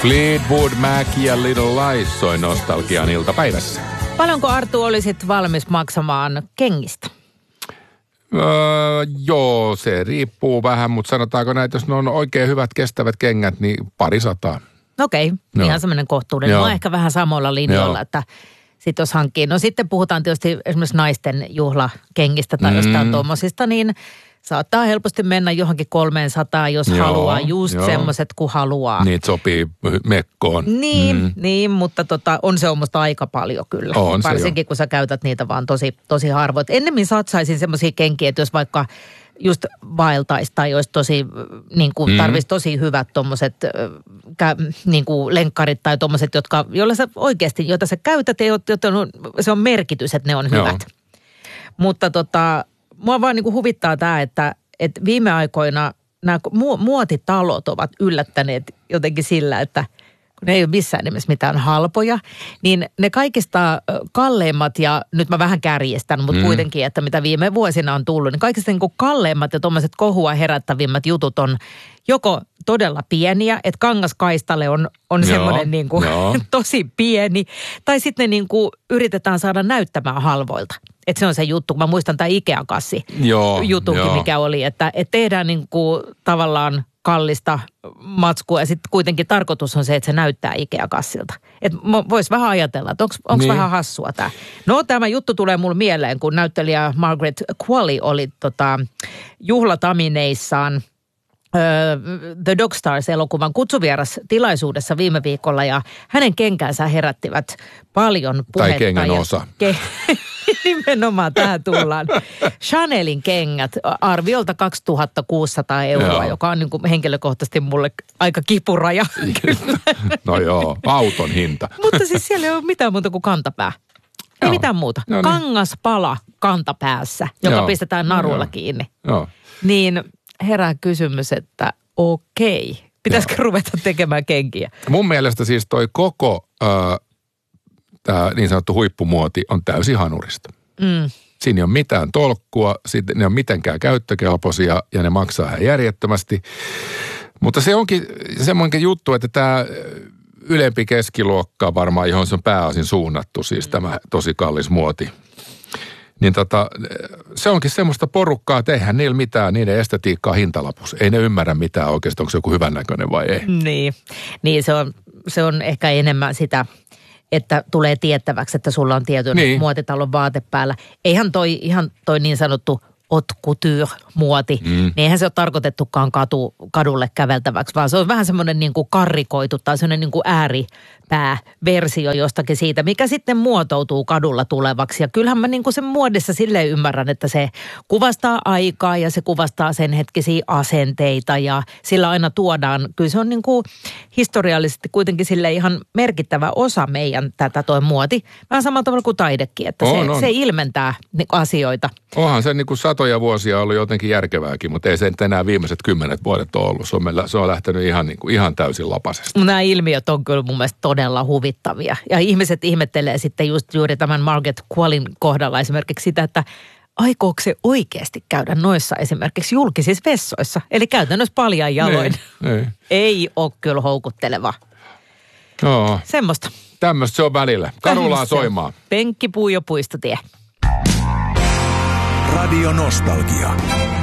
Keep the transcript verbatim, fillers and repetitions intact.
Fleetwood Mac ja Little Lies soi Nostalgian iltapäivässä. Paljonko Arttu olisit valmis maksamaan kengistä? Öö, joo, se riippuu vähän, mutta sanotaanko näitä, jos ne on oikein hyvät kestävät kengät, niin pari sataa. Okei, okay, ihan semmoinen kohtuuden. Mä oon ehkä vähän samoilla linjoilla, Joo. että sit jos hankkii. No sitten puhutaan tietysti esimerkiksi naisten juhlakengistä tai mm. jostain tuommoisista, niin saattaa helposti mennä johonkin kolmeensataan, jos joo, haluaa. Just semmoiset, kun haluaa. Niitä sopii mekkoon. Niin, mm. niin mutta tota, on se musta aika paljon kyllä. On varsinkin, kun sä käytät niitä vaan tosi, tosi harvoin. Ennemmin satsaisin semmoisia kenkiä, että jos vaikka just vaeltaisi tai olisi tosi, niin kuin mm. tarvitsisi tosi hyvät tommoset niin kuin lenkkarit tai tommoset, jotka, joilla sä oikeasti, joita sä käytät ja joita on, se on merkitys, että ne on joo. hyvät. Mutta tota... Mua vaan niin kuin huvittaa tämä, että, että viime aikoina nämä muotitalot ovat yllättäneet jotenkin sillä, että kun ne ei ole missään nimessä mitään halpoja, niin ne kaikista kalleimmat, ja nyt mä vähän kärjestän, mutta mm. kuitenkin, että mitä viime vuosina on tullut, niin kaikista niin kuin kalleimmat ja tuommoiset kohua herättävimmät jutut on joko todella pieniä, että kangaskaistalle on, on semmoinen niin kuin tosi pieni, tai sitten niin kuin yritetään saada näyttämään halvoilta. Että se on se juttu, mä muistan tämä Ikea-kassi jutukin, mikä oli, että, että tehdään niin kuin tavallaan kallista matskua ja sitten kuitenkin tarkoitus on se, että se näyttää Ikea-kassilta. Että vois vähän ajatella, että onko niin. vähän hassua tämä. No tämä juttu tulee mulle mieleen, kun näyttelijä Margaret Qualley oli tota, juhlatamineissaan The Dog Stars-elokuvan kutsuvieras tilaisuudessa viime viikolla ja hänen kenkänsä herättivät paljon puhetta. Tai kengän osa. Ke- Nimenomaan tähän tullaan. Chanelin kengät arviolta kaksituhattakuusisataa euroa, joo. joka on niin kuin henkilökohtaisesti mulle aika kipuraja. No joo, auton hinta. Mutta siis siellä ei ole mitään muuta kuin kantapää. Ei joo. mitään muuta. No niin. Kangaspala kantapäässä, joka joo. pistetään naruilla no, kiinni. Joo. Niin herää kysymys, että okei, pitäisikö joo. ruveta tekemään kenkiä? Mun mielestä siis toi koko... Äh, tämä niin sanottu huippumuoti on täysin hanurista. Mm. Siinä ei ole mitään tolkkua, ne ei ole mitenkään käyttökelpoisia ja ne maksaa ihan järjettömästi. Mutta se onkin semmoinen juttu, että tämä ylempi keskiluokka varmaan, johon se on pääosin suunnattu, siis tämä tosi kallis muoti. Niin tota, se onkin semmoista porukkaa, että eihän niillä mitään, niiden estetiikkaa hintalapus. Ei ne ymmärrä mitään oikeasti, onko se joku hyvännäköinen vai ei. Niin, niin se, on, se on ehkä enemmän sitä... että tulee tiettäväksi, että sulla on tietyn niin. muotitalon vaate päällä. Eihän toi ihan toi niin sanottu haute couture-muoti, mm. niin eihän se ole tarkoitettukaan katu, kadulle käveltäväksi, vaan se on vähän semmoinen niin kuin karrikoitu tai semmoinen niin kuin ääripääversio jostakin siitä, mikä sitten muotoutuu kadulla tulevaksi. Ja kyllähän mä niin kuin sen muodissa silleen ymmärrän, että se kuvastaa aikaa ja se kuvastaa sen hetkisiä asenteita ja sillä aina tuodaan, kyllä se on niin kuin historiallisesti kuitenkin sille ihan merkittävä osa meidän tätä toi muoti. Vähän samalla tavalla kuin taidekin, että on, se, on. se ilmentää niin kuin asioita. Onhan se niin kuin satoja vuosia ollut jotenkin järkevääkin, mutta ei se enää viimeiset kymmenet vuodet ole ollut. Se on, meillä, se on lähtenyt ihan, niin kuin, ihan täysin lapasesta. Nämä ilmiöt on kyllä mun mielestä todella huvittavia. Ja ihmiset ihmettelee sitten just juuri tämän Margaret Qualleyn kohdalla esimerkiksi sitä, että aikooko se oikeasti käydä noissa esimerkiksi julkisissa vessoissa? Eli käytännössä paljain jaloin. Ei, ei. ei ole kyllä houkutteleva. Joo. Semmosta. Tämmöistä se on välillä. Karulaa soimaan. Penkki, Puijo, Puistotie. Radio Nostalgia.